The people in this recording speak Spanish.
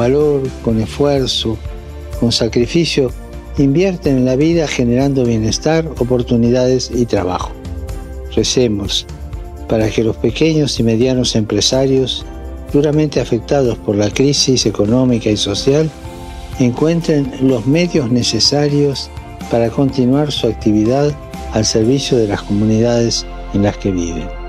valor, con esfuerzo, con sacrificio, invierten en la vida generando bienestar, oportunidades y trabajo. Recemos para que los pequeños y medianos empresarios, duramente afectados por la crisis económica y social, encuentren los medios necesarios para continuar su actividad al servicio de las comunidades en las que viven.